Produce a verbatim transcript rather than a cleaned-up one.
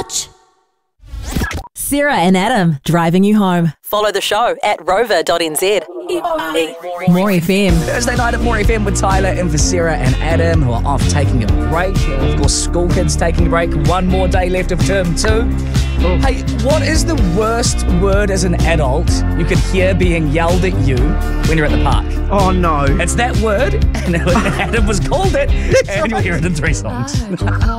much. Sarah and Adam, driving you home. Follow the show at rover dot n z. More F M. Thursday night at More F M with Tyler in for Sarah and Adam, who are off taking a break. Of course, school kids taking a break. One more day left of term two. Hey, what is the worst word as an adult you could hear being yelled at you when you're at the park? Oh, no. It's that word, and Adam was called it, and you'll hear it in three songs.